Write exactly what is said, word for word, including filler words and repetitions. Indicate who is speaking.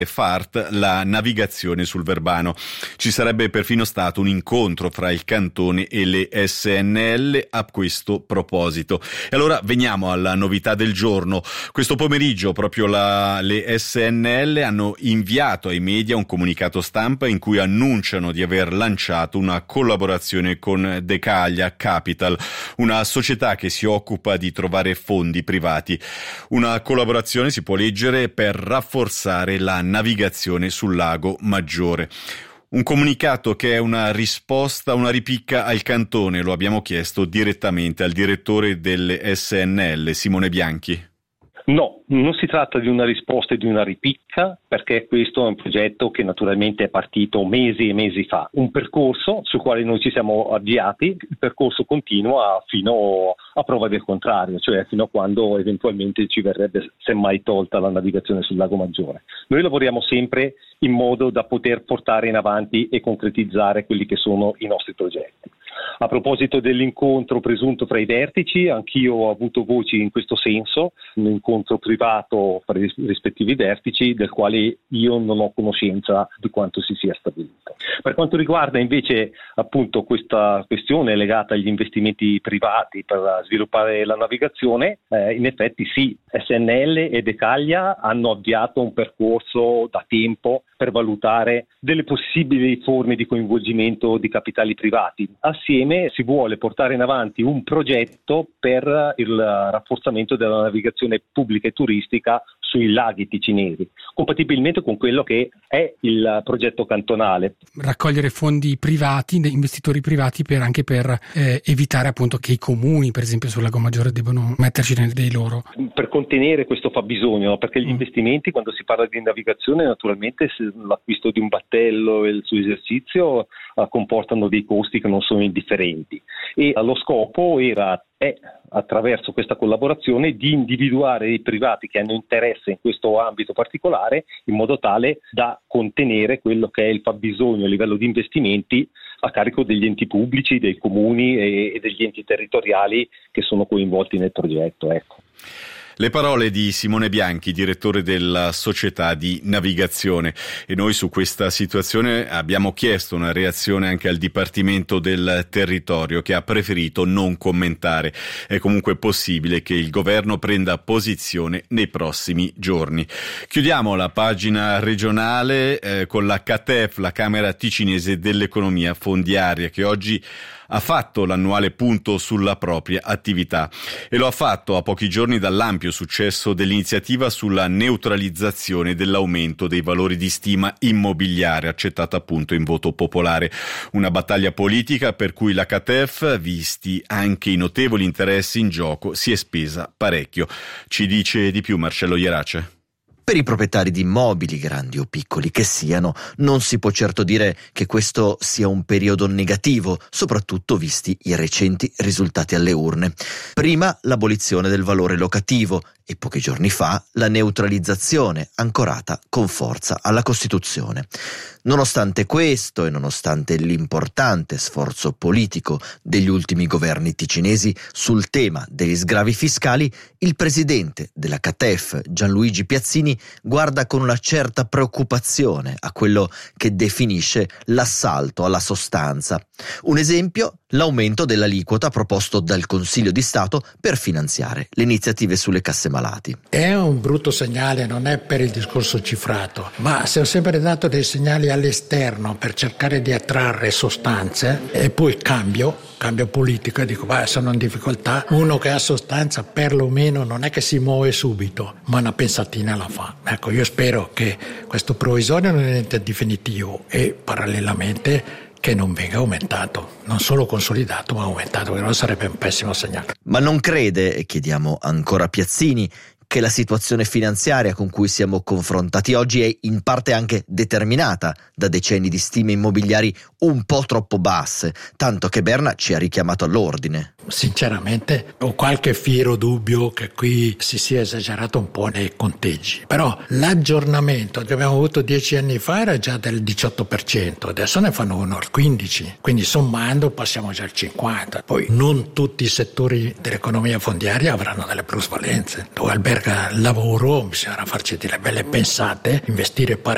Speaker 1: F A R T la navigazione sul Verbano. Ci sarebbe perfino stato un incontro fra il Cantone e le S N L a questo proposito. E allora veniamo alla novità del giorno. Questo pomeriggio proprio la, le S N L hanno inviato ai media un comunicato stampa in cui annunciano di aver lanciato una collaborazione con Decaglia Capital, una società che si occupa di trovare fondi privati. Una collaborazione, si può leggere, per rafforzare la navigazione sul lago Maggiore. Un comunicato che è una risposta, una ripicca al Cantone, lo abbiamo chiesto direttamente al direttore delle S N L, Simone Bianchi.
Speaker 2: No, non si tratta di una risposta e di una ripicca, perché questo è un progetto che naturalmente è partito mesi e mesi fa, un percorso sul quale noi ci siamo avviati. Il percorso continua fino a prova del contrario, cioè fino a quando eventualmente ci verrebbe semmai tolta la navigazione sul lago Maggiore. Noi lavoriamo sempre in modo da poter portare in avanti e concretizzare quelli che sono i nostri progetti. A proposito dell'incontro presunto fra i vertici, anch'io ho avuto voci in questo senso, un incontro privato fra i rispettivi vertici del quale io non ho conoscenza di quanto si sia stabilito. Per quanto riguarda invece appunto questa questione legata agli investimenti privati per sviluppare la navigazione, eh, in effetti sì, S N L e Decaglia hanno avviato un percorso da tempo per valutare delle possibili forme di coinvolgimento di capitali privati. Assieme si vuole portare in avanti un progetto per il rafforzamento della navigazione pubblica e turistica sui laghi ticinesi, compatibilmente con quello che è il progetto cantonale.
Speaker 3: Raccogliere fondi privati, investitori privati, per anche per eh, evitare appunto che i comuni, per esempio sul lago Maggiore, debbano metterci dei loro.
Speaker 2: Per contenere questo fabbisogno, no? Perché gli
Speaker 3: Mm.
Speaker 2: investimenti, quando si parla di navigazione, naturalmente l'acquisto di un battello e il suo esercizio eh, comportano dei costi che non sono indifferenti, e lo scopo era è attraverso questa collaborazione di individuare i privati che hanno interesse in questo ambito particolare, in modo tale da contenere quello che è il fabbisogno a livello di investimenti a carico degli enti pubblici, dei comuni e, e degli enti territoriali che sono coinvolti nel progetto. Ecco.
Speaker 1: Le parole di Simone Bianchi, direttore della società di navigazione. E noi su questa situazione abbiamo chiesto una reazione anche al Dipartimento del Territorio, che ha preferito non commentare. È comunque possibile che il governo prenda posizione nei prossimi giorni. Chiudiamo la pagina regionale eh, con la C A T E F, la Camera Ticinese dell'Economia Fondiaria, che oggi ha fatto l'annuale punto sulla propria attività, e lo ha fatto a pochi giorni dall'ampio successo dell'iniziativa sulla neutralizzazione dell'aumento dei valori di stima immobiliare, accettata appunto in voto popolare. Una battaglia politica per cui la C A T E F, visti anche i notevoli interessi in gioco, si è spesa parecchio. Ci dice di più Marcello Ierace.
Speaker 4: Per i proprietari di immobili, grandi o piccoli che siano, non si può certo dire che questo sia un periodo negativo, soprattutto visti i recenti risultati alle urne. Prima l'abolizione del valore locativo e pochi giorni fa la neutralizzazione, ancorata con forza alla Costituzione. Nonostante questo e nonostante l'importante sforzo politico degli ultimi governi ticinesi sul tema degli sgravi fiscali, il presidente della C A T E F, Gianluigi Piazzini, guarda con una certa preoccupazione a quello che definisce l'assalto alla sostanza. Un esempio, l'aumento dell'aliquota proposto dal Consiglio di Stato per finanziare le iniziative sulle casse malati.
Speaker 5: È un brutto segnale, non è per il discorso cifrato, ma se ho sempre dato dei segnali all'esterno per cercare di attrarre sostanze e poi cambio, cambio politico e dico beh, sono in difficoltà, uno che ha sostanza perlomeno non è che si muove subito, ma una pensatina la fa. Ecco, io spero che questo provvisorio non diventi definitivo e parallelamente che non venga aumentato, non solo consolidato ma aumentato, perché non sarebbe un pessimo segnale.
Speaker 4: Ma non crede, e chiediamo ancora a Piazzini, che la situazione finanziaria con cui siamo confrontati oggi è in parte anche determinata da decenni di stime immobiliari un po' troppo basse, tanto che Berna ci ha richiamato all'ordine?
Speaker 5: Sinceramente ho qualche fiero dubbio che qui si sia esagerato un po' nei conteggi, però l'aggiornamento che abbiamo avuto dieci anni fa era già del diciotto per cento, adesso ne fanno uno al quindici per cento, quindi sommando passiamo già al cinquanta per cento. Poi non tutti i settori dell'economia fondiaria avranno delle plusvalenze, dove alberga il lavoro bisogna farci delle belle pensate, investire parecchio